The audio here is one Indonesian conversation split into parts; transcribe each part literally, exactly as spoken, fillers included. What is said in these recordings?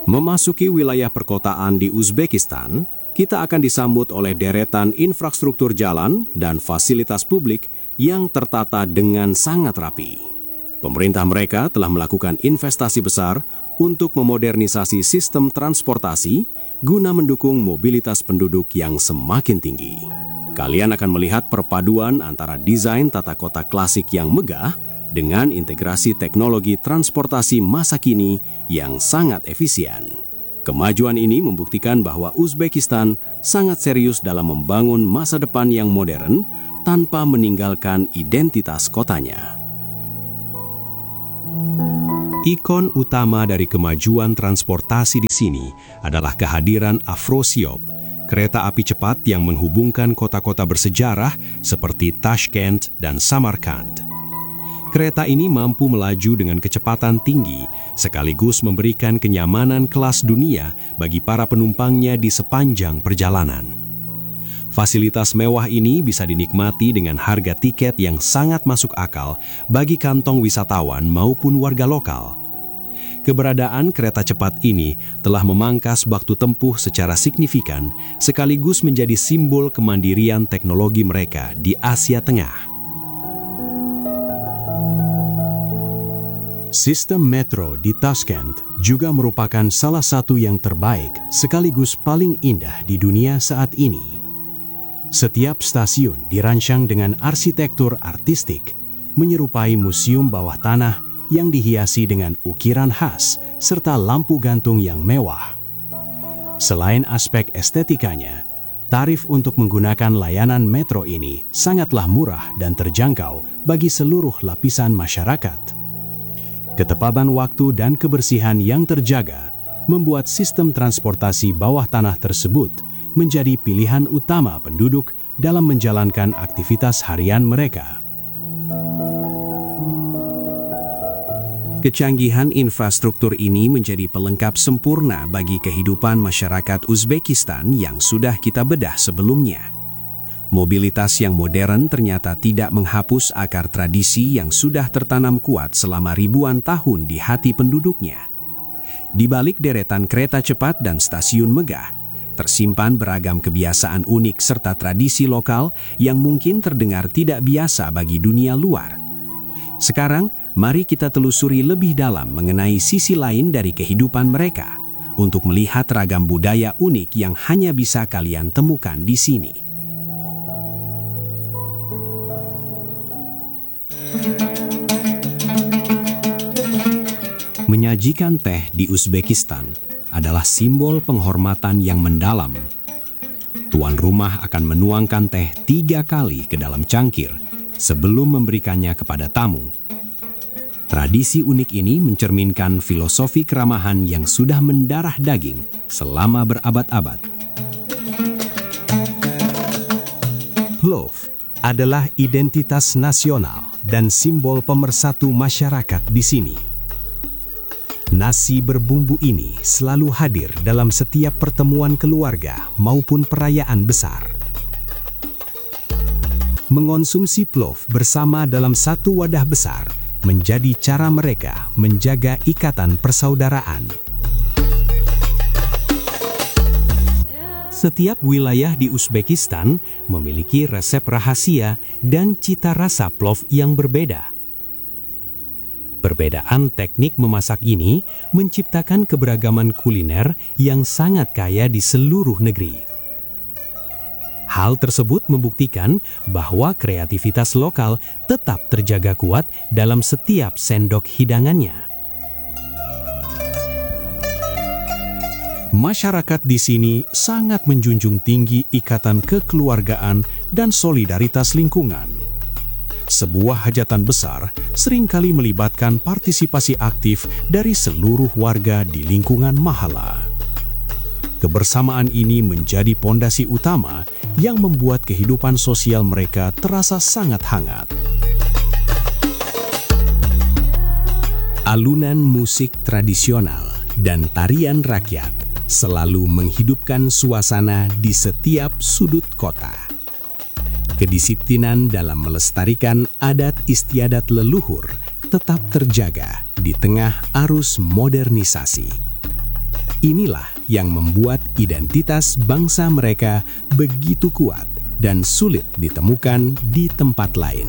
Memasuki wilayah perkotaan di Uzbekistan, kita akan disambut oleh deretan infrastruktur jalan dan fasilitas publik yang tertata dengan sangat rapi. Pemerintah mereka telah melakukan investasi besar untuk memodernisasi sistem transportasi guna mendukung mobilitas penduduk yang semakin tinggi. Kalian akan melihat perpaduan antara desain tata kota klasik yang megah dengan integrasi teknologi transportasi masa kini yang sangat efisien. Kemajuan ini membuktikan bahwa Uzbekistan sangat serius dalam membangun masa depan yang modern tanpa meninggalkan identitas kotanya. Ikon utama dari kemajuan transportasi di sini adalah kehadiran Afrosiyob, kereta api cepat yang menghubungkan kota-kota bersejarah seperti Tashkent dan Samarkand. Kereta ini mampu melaju dengan kecepatan tinggi, sekaligus memberikan kenyamanan kelas dunia bagi para penumpangnya di sepanjang perjalanan. Fasilitas mewah ini bisa dinikmati dengan harga tiket yang sangat masuk akal bagi kantong wisatawan maupun warga lokal. Keberadaan kereta cepat ini telah memangkas waktu tempuh secara signifikan, sekaligus menjadi simbol kemandirian teknologi mereka di Asia Tengah. Sistem metro di Tashkent juga merupakan salah satu yang terbaik sekaligus paling indah di dunia saat ini. Setiap stasiun dirancang dengan arsitektur artistik, menyerupai museum bawah tanah yang dihiasi dengan ukiran khas serta lampu gantung yang mewah. Selain aspek estetikanya, tarif untuk menggunakan layanan metro ini sangatlah murah dan terjangkau bagi seluruh lapisan masyarakat. Ketepatan waktu dan kebersihan yang terjaga membuat sistem transportasi bawah tanah tersebut menjadi pilihan utama penduduk dalam menjalankan aktivitas harian mereka. Kecanggihan infrastruktur ini menjadi pelengkap sempurna bagi kehidupan masyarakat Uzbekistan yang sudah kita bedah sebelumnya. Mobilitas yang modern ternyata tidak menghapus akar tradisi yang sudah tertanam kuat selama ribuan tahun di hati penduduknya. Di balik deretan kereta cepat dan stasiun megah, tersimpan beragam kebiasaan unik serta tradisi lokal yang mungkin terdengar tidak biasa bagi dunia luar. Sekarang, mari kita telusuri lebih dalam mengenai sisi lain dari kehidupan mereka, untuk melihat ragam budaya unik yang hanya bisa kalian temukan di sini. Menyajikan teh di Uzbekistan adalah simbol penghormatan yang mendalam. Tuan rumah akan menuangkan teh tiga kali ke dalam cangkir sebelum memberikannya kepada tamu. Tradisi unik ini mencerminkan filosofi keramahan yang sudah mendarah daging selama berabad-abad. Plov adalah identitas nasional dan simbol pemersatu masyarakat di sini. Nasi berbumbu ini selalu hadir dalam setiap pertemuan keluarga maupun perayaan besar. Mengonsumsi plov bersama dalam satu wadah besar menjadi cara mereka menjaga ikatan persaudaraan. Setiap wilayah di Uzbekistan memiliki resep rahasia dan cita rasa plov yang berbeda. Perbedaan teknik memasak ini menciptakan keberagaman kuliner yang sangat kaya di seluruh negeri. Hal tersebut membuktikan bahwa kreativitas lokal tetap terjaga kuat dalam setiap sendok hidangannya. Masyarakat di sini sangat menjunjung tinggi ikatan kekeluargaan dan solidaritas lingkungan. Sebuah hajatan besar seringkali melibatkan partisipasi aktif dari seluruh warga di lingkungan mahala. Kebersamaan ini menjadi pondasi utama yang membuat kehidupan sosial mereka terasa sangat hangat. Alunan musik tradisional dan tarian rakyat selalu menghidupkan suasana di setiap sudut kota. Kedisiplinan dalam melestarikan adat istiadat leluhur tetap terjaga di tengah arus modernisasi. Inilah yang membuat identitas bangsa mereka begitu kuat dan sulit ditemukan di tempat lain.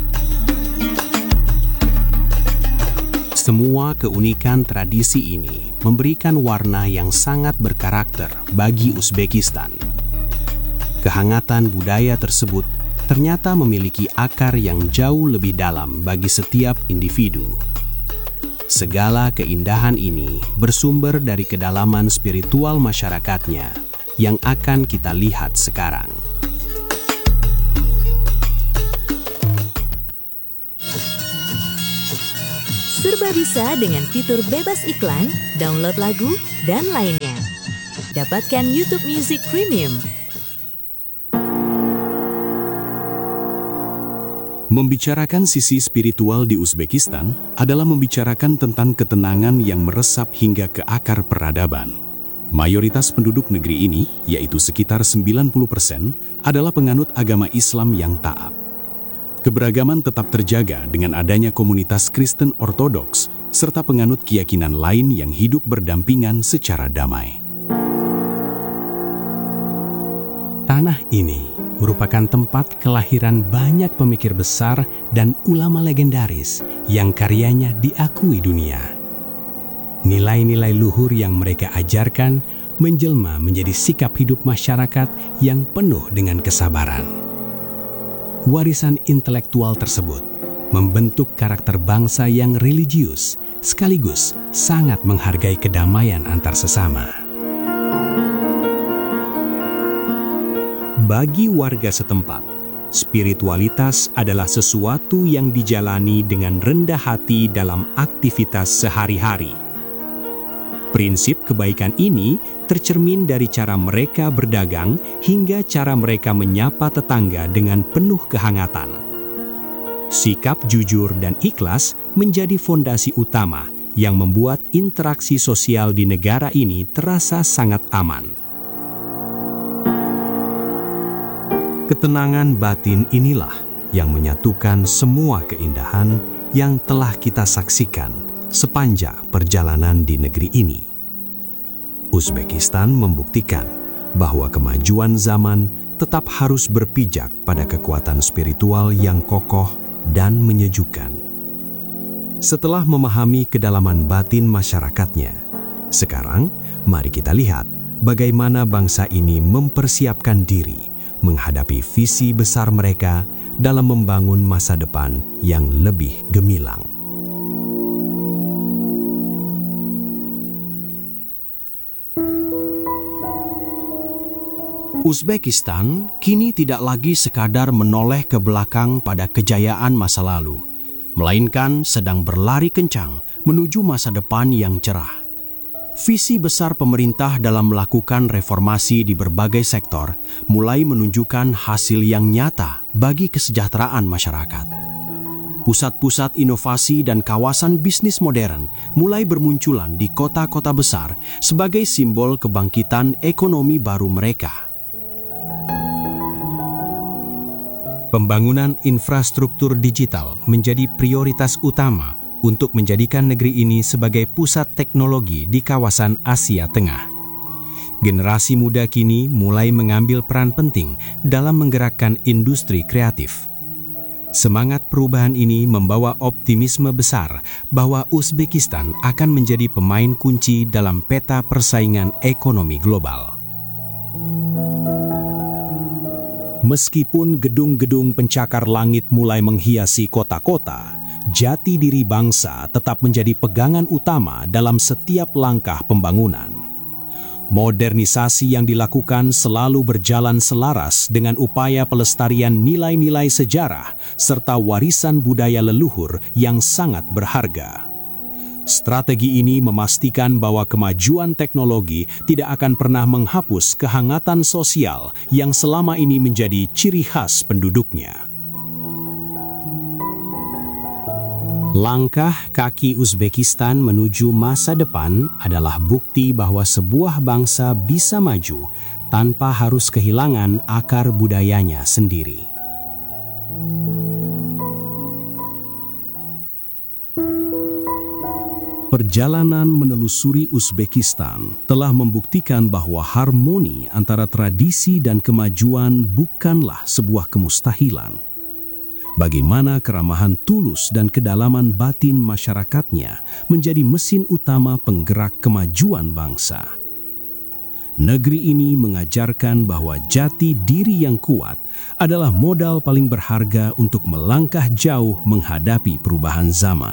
Semua keunikan tradisi ini memberikan warna yang sangat berkarakter bagi Uzbekistan. Kehangatan budaya tersebut ternyata memiliki akar yang jauh lebih dalam bagi setiap individu. Segala keindahan ini bersumber dari kedalaman spiritual masyarakatnya yang akan kita lihat sekarang. Serba bisa dengan fitur bebas iklan, download lagu, dan lainnya. Dapatkan YouTube Music Premium. Membicarakan sisi spiritual di Uzbekistan adalah membicarakan tentang ketenangan yang meresap hingga ke akar peradaban. Mayoritas penduduk negeri ini, yaitu sekitar sembilan puluh persen, adalah penganut agama Islam yang taat. Keberagaman tetap terjaga dengan adanya komunitas Kristen Ortodoks serta penganut keyakinan lain yang hidup berdampingan secara damai. Tanah ini merupakan tempat kelahiran banyak pemikir besar dan ulama legendaris yang karyanya diakui dunia. Nilai-nilai luhur yang mereka ajarkan menjelma menjadi sikap hidup masyarakat yang penuh dengan kesabaran. Warisan intelektual tersebut membentuk karakter bangsa yang religius sekaligus sangat menghargai kedamaian antar sesama. Bagi warga setempat, spiritualitas adalah sesuatu yang dijalani dengan rendah hati dalam aktivitas sehari-hari. Prinsip kebaikan ini tercermin dari cara mereka berdagang hingga cara mereka menyapa tetangga dengan penuh kehangatan. Sikap jujur dan ikhlas menjadi fondasi utama yang membuat interaksi sosial di negara ini terasa sangat aman. Ketenangan batin inilah yang menyatukan semua keindahan yang telah kita saksikan sepanjang perjalanan di negeri ini. Uzbekistan membuktikan bahwa kemajuan zaman tetap harus berpijak pada kekuatan spiritual yang kokoh dan menyejukkan. Setelah memahami kedalaman batin masyarakatnya, sekarang mari kita lihat bagaimana bangsa ini mempersiapkan diri menghadapi visi besar mereka dalam membangun masa depan yang lebih gemilang. Uzbekistan kini tidak lagi sekadar menoleh ke belakang pada kejayaan masa lalu, melainkan sedang berlari kencang menuju masa depan yang cerah. Visi besar pemerintah dalam melakukan reformasi di berbagai sektor mulai menunjukkan hasil yang nyata bagi kesejahteraan masyarakat. Pusat-pusat inovasi dan kawasan bisnis modern mulai bermunculan di kota-kota besar sebagai simbol kebangkitan ekonomi baru mereka. Pembangunan infrastruktur digital menjadi prioritas utama untuk menjadikan negeri ini sebagai pusat teknologi di kawasan Asia Tengah. Generasi muda kini mulai mengambil peran penting dalam menggerakkan industri kreatif. Semangat perubahan ini membawa optimisme besar bahwa Uzbekistan akan menjadi pemain kunci dalam peta persaingan ekonomi global. Meskipun gedung-gedung pencakar langit mulai menghiasi kota-kota, jati diri bangsa tetap menjadi pegangan utama dalam setiap langkah pembangunan. Modernisasi yang dilakukan selalu berjalan selaras dengan upaya pelestarian nilai-nilai sejarah serta warisan budaya leluhur yang sangat berharga. Strategi ini memastikan bahwa kemajuan teknologi tidak akan pernah menghapus kehangatan sosial yang selama ini menjadi ciri khas penduduknya. Langkah kaki Uzbekistan menuju masa depan adalah bukti bahwa sebuah bangsa bisa maju tanpa harus kehilangan akar budayanya sendiri. Perjalanan menelusuri Uzbekistan telah membuktikan bahwa harmoni antara tradisi dan kemajuan bukanlah sebuah kemustahilan. Bagaimana keramahan tulus dan kedalaman batin masyarakatnya menjadi mesin utama penggerak kemajuan bangsa. Negeri ini mengajarkan bahwa jati diri yang kuat adalah modal paling berharga untuk melangkah jauh menghadapi perubahan zaman.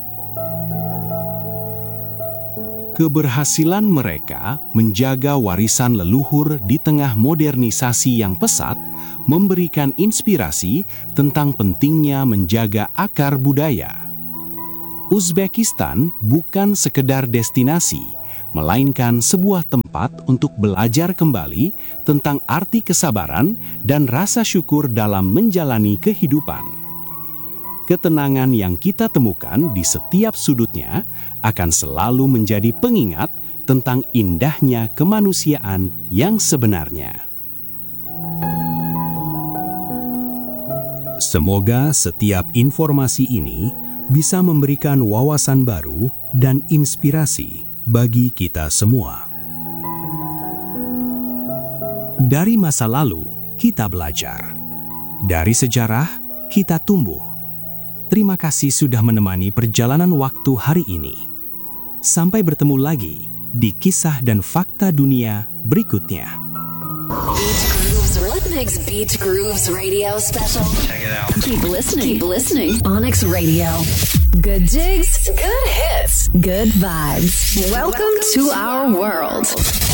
Keberhasilan mereka menjaga warisan leluhur di tengah modernisasi yang pesat memberikan inspirasi tentang pentingnya menjaga akar budaya. Uzbekistan bukan sekedar destinasi, melainkan sebuah tempat untuk belajar kembali tentang arti kesabaran dan rasa syukur dalam menjalani kehidupan. Ketenangan yang kita temukan di setiap sudutnya akan selalu menjadi pengingat tentang indahnya kemanusiaan yang sebenarnya. Semoga setiap informasi ini bisa memberikan wawasan baru dan inspirasi bagi kita semua. Dari masa lalu, kita belajar. Dari sejarah, kita tumbuh. Terima kasih sudah menemani perjalanan waktu hari ini. Sampai bertemu lagi di kisah dan fakta dunia berikutnya. Beach Grooves Rhythmix Beach Grooves Radio Special. Check it out. Keep listening. Keep listening. Onyx Radio. Good jigs, good hits, good vibes. Welcome to our world.